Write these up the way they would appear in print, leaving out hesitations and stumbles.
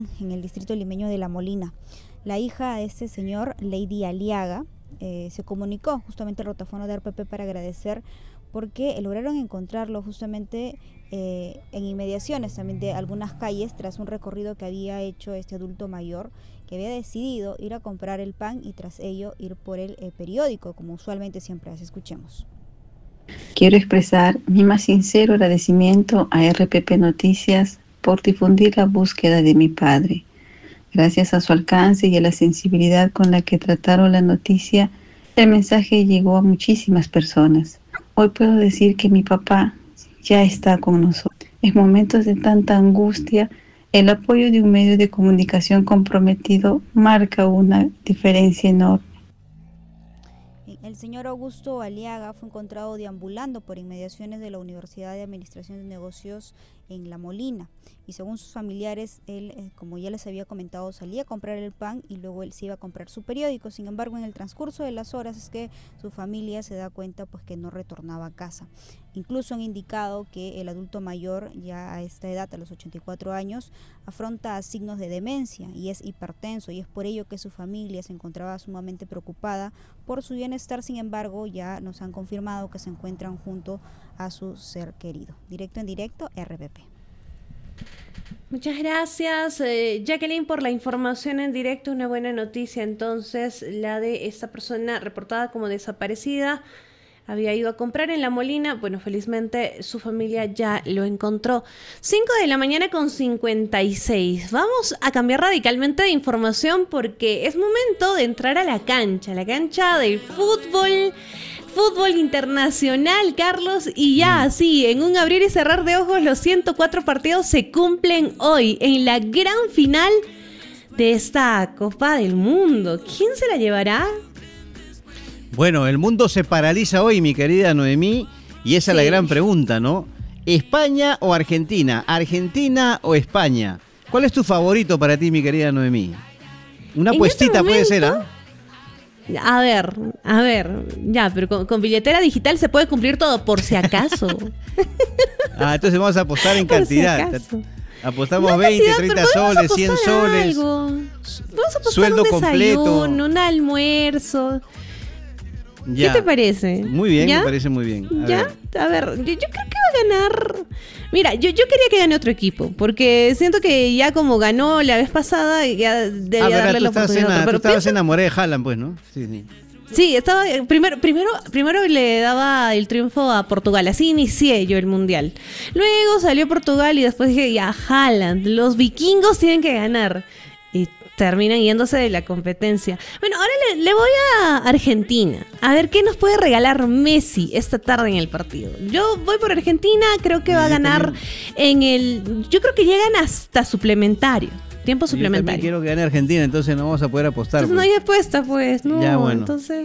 en el distrito limeño de La Molina. La hija de este señor, Lady Aliaga, se comunicó justamente al rotafono de RPP para agradecer porque lograron encontrarlo justamente en inmediaciones también de algunas calles tras un recorrido que había hecho este adulto mayor que había decidido ir a comprar el pan y tras ello ir por el periódico, como usualmente siempre hace. Escuchemos. Quiero expresar mi más sincero agradecimiento a RPP Noticias por difundir la búsqueda de mi padre. Gracias a su alcance y a la sensibilidad con la que trataron la noticia, el mensaje llegó a muchísimas personas. Hoy puedo decir que mi papá ya está con nosotros. En momentos de tanta angustia, el apoyo de un medio de comunicación comprometido marca una diferencia enorme. El señor Augusto Aliaga fue encontrado deambulando por inmediaciones de la Universidad de Administración de Negocios en La Molina y según sus familiares, él, como ya les había comentado, salía a comprar el pan y luego él se iba a comprar su periódico. Sin embargo, en el transcurso de las horas es que su familia se da cuenta pues que no retornaba a casa. Incluso han indicado que el adulto mayor ya a esta edad, a los 84 años, afronta signos de demencia y es hipertenso, y es por ello que su familia se encontraba sumamente preocupada por su bienestar. Sin embargo, ya nos han confirmado que se encuentran junto a su ser querido. Directo en directo, RPP. Muchas gracias, Jacqueline, por la información en directo. Una buena noticia entonces, la de esta persona reportada como desaparecida. Había ido a comprar en La Molina. Bueno, felizmente su familia ya lo encontró. 5:56 a.m. Vamos a cambiar radicalmente de información porque es momento de entrar a la cancha del fútbol internacional, Carlos, y ya así, en un abrir y cerrar de ojos, los 104 partidos se cumplen hoy en la gran final de esta Copa del Mundo. ¿Quién se la llevará? Bueno, el mundo se paraliza hoy, mi querida Noemí, y esa es la gran pregunta, ¿no? ¿España o Argentina? ¿Argentina o España? ¿Cuál es tu favorito para ti, mi querida Noemí? Una apuestita puede ser, ¿ah? A ver, ya, pero con billetera digital se puede cumplir todo, por si acaso. Entonces vamos a apostar en cantidad. Si apostamos 20, 30 soles, 100 soles. Vamos a apostar sueldo un desayuno, completo. Un almuerzo. Ya. ¿Qué te parece? Muy bien, ¿Ya? me parece muy bien. A ver, yo creo que va a ganar. Mira, yo quería que gane otro equipo, porque siento que ya como ganó la vez pasada, ya debía darle la oportunidad a otro. Tú estabas enamorada de Haaland, pues, ¿no? Sí. Sí, estaba primero le daba el triunfo a Portugal, así inicié yo el Mundial. Luego salió Portugal y después dije, ya, Haaland, los vikingos tienen que ganar. Y terminan yéndose de la competencia. Bueno, ahora le voy a Argentina. A ver qué nos puede regalar Messi esta tarde en el partido. Yo voy por Argentina, creo que va a ganar yo creo que llegan hasta suplementario. Tiempo suplementario. Yo también quiero que gane Argentina, entonces no vamos a poder apostar. Entonces no hay apuesta, pues. No, ya, bueno. Entonces...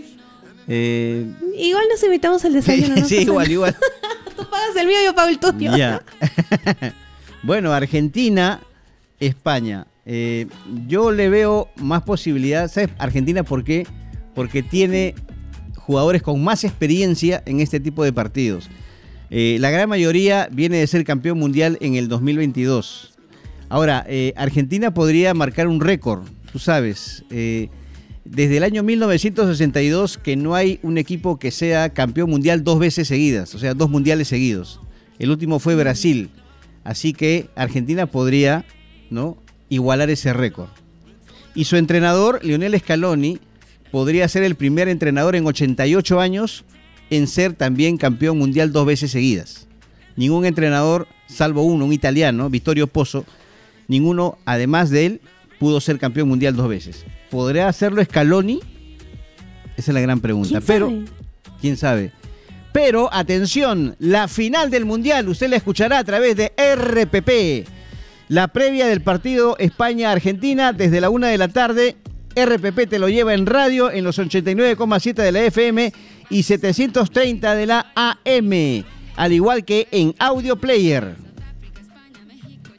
Igual nos invitamos al desayuno. Sí, igual. Tú pagas el mío, yo pago el tuyo. Ya. Bueno, Argentina, España. Yo le veo más posibilidad. ¿Sabes? Argentina, ¿por qué? Porque tiene jugadores con más experiencia en este tipo de partidos. La gran mayoría viene de ser campeón mundial en el 2022. Ahora, Argentina podría marcar un récord, tú sabes. Desde el año 1962 que no hay un equipo que sea campeón mundial 2 veces seguidas, o sea, 2 mundiales seguidos. El último fue Brasil. Así que Argentina podría, ¿no?, igualar ese récord. Y su entrenador, Lionel Scaloni, podría ser el primer entrenador en 88 años en ser también campeón mundial 2 veces seguidas. Ningún entrenador, salvo uno, un italiano, Vittorio Pozzo, ninguno, además de él, pudo ser campeón mundial 2 veces. ¿Podrá hacerlo Scaloni? Esa es la gran pregunta. ¿Quién sabe? Pero, atención, la final del mundial, usted la escuchará a través de RPP. La previa del partido España-Argentina desde la 1 de la tarde. RPP te lo lleva en radio en los 89,7 de la FM y 730 de la AM, al igual que en Audio Player.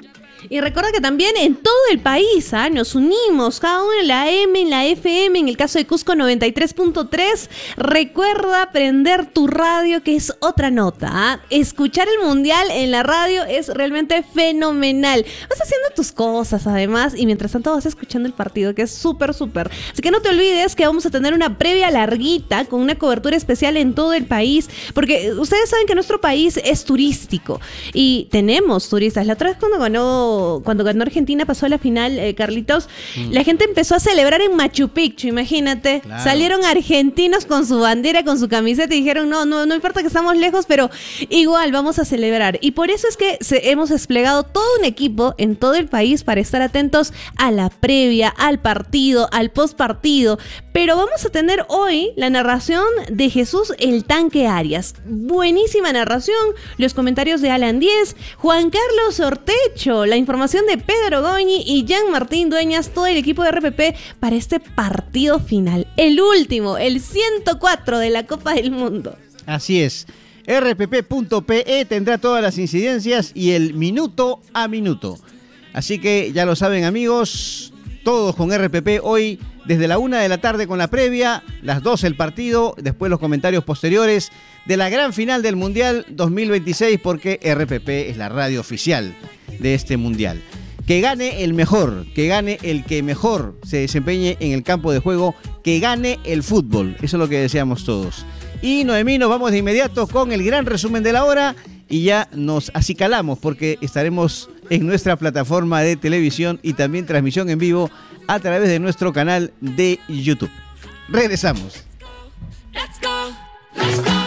Y recuerda que también en todo el país nos unimos, cada uno en la M, en la FM, en el caso de Cusco 93.3. Recuerda prender tu radio, que es otra nota. Escuchar el mundial en la radio es realmente fenomenal. Vas haciendo tus cosas además y mientras tanto vas escuchando el partido, que es súper. Así que no te olvides que vamos a tener una previa larguita con una cobertura especial en todo el país, porque ustedes saben que nuestro país es turístico y tenemos turistas. La otra vez cuando ganó Argentina, pasó a la final, Carlitos, la gente empezó a celebrar en Machu Picchu, imagínate. Claro. Salieron argentinos con su bandera, con su camiseta y dijeron, no importa que estamos lejos, pero igual vamos a celebrar. Y por eso es que hemos desplegado todo un equipo en todo el país para estar atentos a la previa, al partido, al postpartido. Pero vamos a tener hoy la narración de Jesús el Tanque Arias. Buenísima narración, los comentarios de Alan Díez, Juan Carlos Ortecho, la información de Pedro Goñi y Jean Martín Dueñas, todo el equipo de RPP para este partido final, el último, el 104 de la Copa del Mundo. Así es. rpp.pe tendrá todas las incidencias y el minuto a minuto. Así que ya lo saben, amigos, todos con RPP hoy desde la 1 de la tarde con la previa, las 12 el partido, después los comentarios posteriores de la gran final del Mundial 2026, porque RPP es la radio oficial de este Mundial. Que gane el mejor, que gane el que mejor se desempeñe en el campo de juego, que gane el fútbol. Eso es lo que deseamos todos. Y Noemí, nos vamos de inmediato con el gran resumen de la hora y ya nos acicalamos porque estaremos en nuestra plataforma de televisión y también transmisión en vivo a través de nuestro canal de YouTube. Regresamos. Let's go, let's go.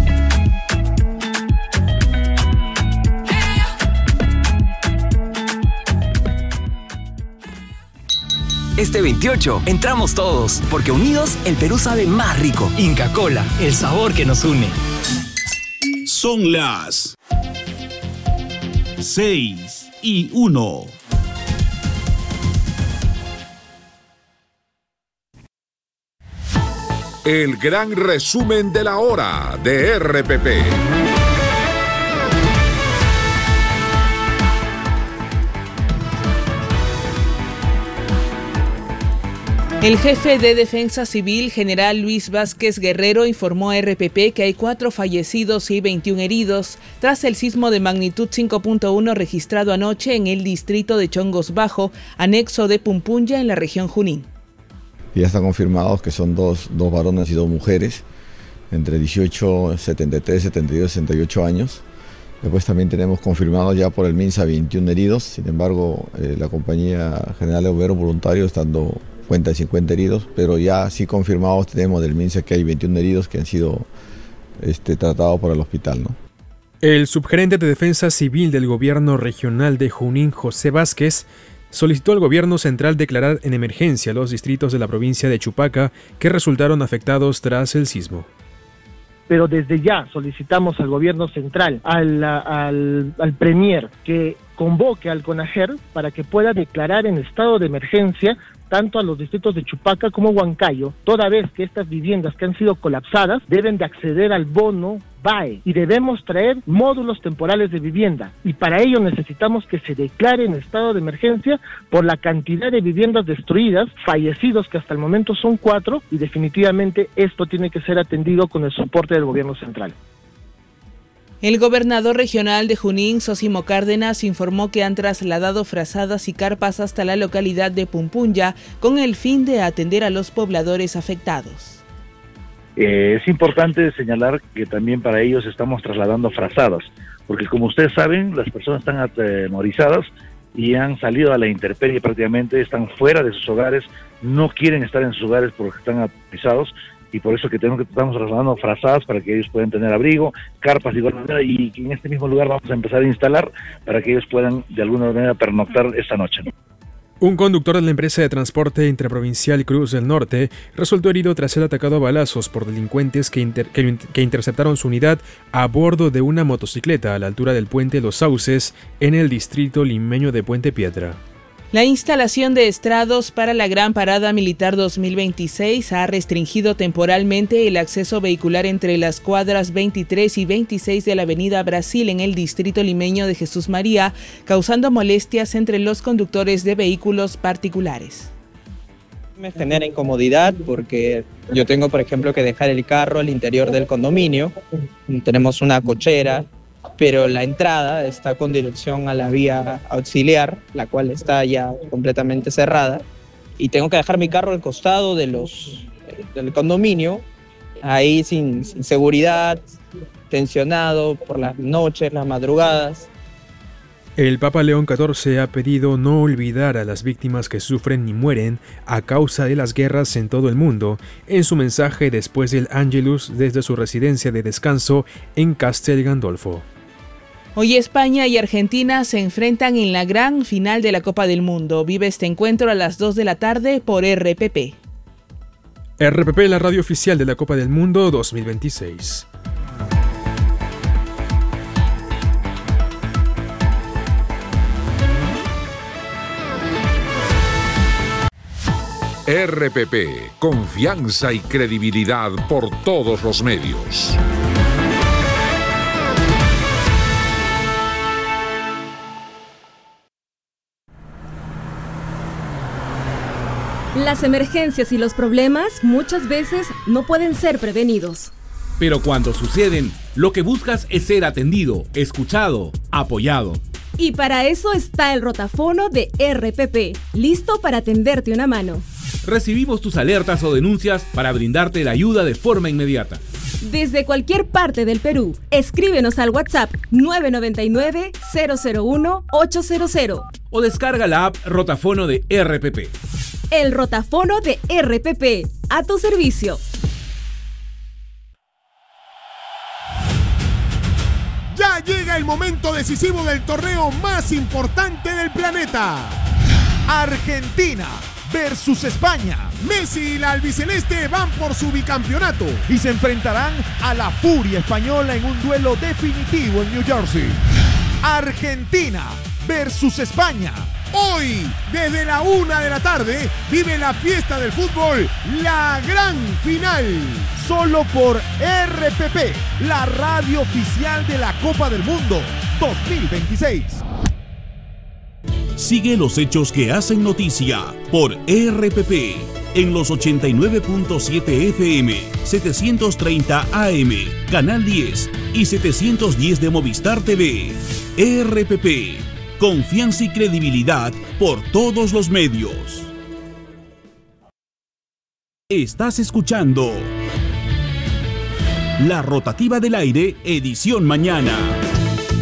Este 28 entramos todos, porque unidos el Perú sabe más rico. Inca Kola, el sabor que nos une. Son las 6:01. El gran resumen de la hora de RPP. El jefe de Defensa Civil, general Luis Vázquez Guerrero, informó a RPP que hay 4 fallecidos y 21 heridos tras el sismo de magnitud 5.1 registrado anoche en el distrito de Chongos Bajo, anexo de Pumpunya, en la región Junín. Ya están confirmados que son dos varones y 2 mujeres, entre 18, 73, 72, 68 años. Después también tenemos confirmados ya por el MINSA 21 heridos, sin embargo la Compañía General de Bomberos Voluntarios estando cuenta de 50 heridos, pero ya sí confirmados tenemos del MINSA que hay 21 heridos que han sido tratados por el hospital, ¿no? El subgerente de Defensa Civil del Gobierno Regional de Junín, José Vázquez, solicitó al Gobierno Central declarar en emergencia los distritos de la provincia de Chupaca que resultaron afectados tras el sismo. Pero desde ya solicitamos al Gobierno Central, al Premier, que convoque al CONAGER para que pueda declarar en estado de emergencia tanto a los distritos de Chupaca como Huancayo, toda vez que estas viviendas que han sido colapsadas deben de acceder al bono BAE y debemos traer módulos temporales de vivienda, y para ello necesitamos que se declare en estado de emergencia por la cantidad de viviendas destruidas, fallecidos que hasta el momento son 4, y definitivamente esto tiene que ser atendido con el soporte del Gobierno Central. El gobernador regional de Junín, Sosimo Cárdenas, informó que han trasladado frazadas y carpas hasta la localidad de Pumpunya con el fin de atender a los pobladores afectados. Es importante señalar que también para ellos estamos trasladando frazadas, porque como ustedes saben, las personas están atemorizadas y han salido a la intemperie prácticamente, están fuera de sus hogares, no quieren estar en sus hogares porque están atemorizados. Y por eso que estamos trasladando frazadas para que ellos puedan tener abrigo, carpas de igual manera, y en este mismo lugar vamos a empezar a instalar para que ellos puedan de alguna manera pernoctar esta noche, ¿no? Un conductor de la empresa de transporte interprovincial Cruz del Norte resultó herido tras ser atacado a balazos por delincuentes que interceptaron su unidad a bordo de una motocicleta a la altura del puente Los Sauces en el distrito limeño de Puente Piedra. La instalación de estrados para la Gran Parada Militar 2026 ha restringido temporalmente el acceso vehicular entre las cuadras 23 y 26 de la Avenida Brasil en el distrito limeño de Jesús María, causando molestias entre los conductores de vehículos particulares. Me genera incomodidad porque yo tengo, por ejemplo, que dejar el carro al interior del condominio. Tenemos una cochera, pero la entrada está con dirección a la vía auxiliar, la cual está ya completamente cerrada, y tengo que dejar mi carro al costado del condominio, ahí sin seguridad, tensionado por las noches, las madrugadas. El Papa León XIV ha pedido no olvidar a las víctimas que sufren y mueren a causa de las guerras en todo el mundo, en su mensaje después del Angelus desde su residencia de descanso en Castel Gandolfo. Hoy España y Argentina se enfrentan en la gran final de la Copa del Mundo. Vive este encuentro a las 2 de la tarde por RPP. RPP, la radio oficial de la Copa del Mundo 2026. RPP, confianza y credibilidad por todos los medios. Las emergencias y los problemas muchas veces no pueden ser prevenidos. Pero cuando suceden, lo que buscas es ser atendido, escuchado, apoyado. Y para eso está el rotafono de RPP, listo para tenderte una mano. Recibimos tus alertas o denuncias para brindarte la ayuda de forma inmediata. Desde cualquier parte del Perú, escríbenos al WhatsApp 999-001-800. O descarga la app Rotafono de RPP. El rotafono de RPP, a tu servicio. Ya llega el momento decisivo del torneo más importante del planeta. Argentina versus España. Messi y la albiceleste van por su bicampeonato y se enfrentarán a la furia española en un duelo definitivo en New Jersey. Argentina versus España. Hoy, desde la 1 de la tarde, vive la fiesta del fútbol, la gran final. Solo por RPP, la radio oficial de la Copa del Mundo 2026. Sigue los hechos que hacen noticia por RPP en los 89.7 FM, 730 AM, Canal 10 y 710 de Movistar TV. RPP, confianza y credibilidad por todos los medios. Estás escuchando La Rotativa del Aire, edición mañana.